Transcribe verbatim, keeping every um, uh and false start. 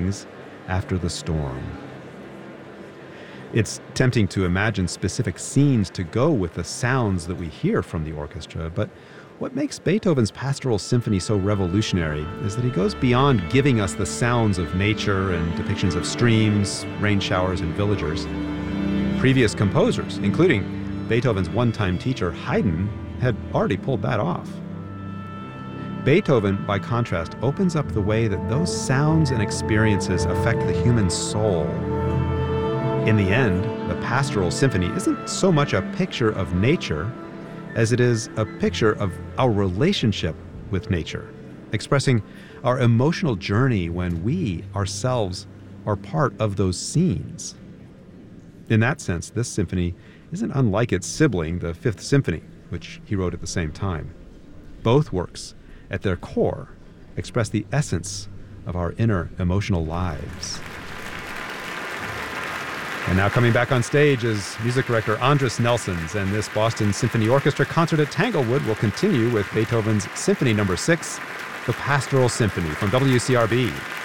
feelings after the storm. It's tempting to imagine specific scenes to go with the sounds that we hear from the orchestra, but what makes Beethoven's Pastoral Symphony so revolutionary is that he goes beyond giving us the sounds of nature and depictions of streams, rain showers, and villagers. Previous composers, including Beethoven's one-time teacher Haydn, had already pulled that off. Beethoven, by contrast, opens up the way that those sounds and experiences affect the human soul. In the end, the Pastoral Symphony isn't so much a picture of nature as it is a picture of our relationship with nature, expressing our emotional journey when we ourselves are part of those scenes. In that sense, this symphony isn't unlike its sibling, the Fifth Symphony, which he wrote at the same time. Both works, at their core, express the essence of our inner emotional lives. And now coming back on stage is music director Andris Nelsons, and this Boston Symphony Orchestra concert at Tanglewood will continue with Beethoven's Symphony Number Six, the Pastoral Symphony, from W C R B.